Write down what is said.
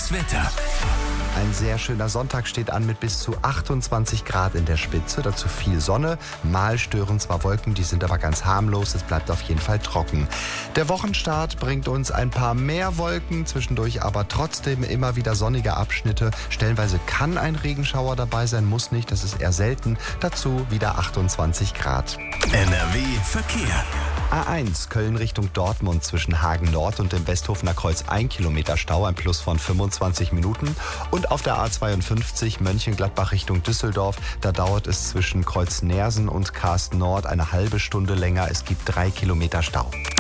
Das Wetter. Ein sehr schöner Sonntag steht an mit bis zu 28 Grad in der Spitze. Dazu viel Sonne. Mal stören zwar Wolken, die sind aber ganz harmlos. Es bleibt auf jeden Fall trocken. Der Wochenstart bringt uns ein paar mehr Wolken, zwischendurch aber trotzdem immer wieder sonnige Abschnitte. Stellenweise kann ein Regenschauer dabei sein, muss nicht. Das ist eher selten. Dazu wieder 28 Grad. NRW Verkehr. A1 Köln Richtung Dortmund zwischen Hagen Nord und dem Westhofener Kreuz 1 Kilometer Stau, ein Plus von 25 Minuten. Und auf der A52 Mönchengladbach Richtung Düsseldorf, da dauert es zwischen Kreuz Neersen und Karsten Nord eine halbe Stunde länger. Es gibt 3 Kilometer Stau.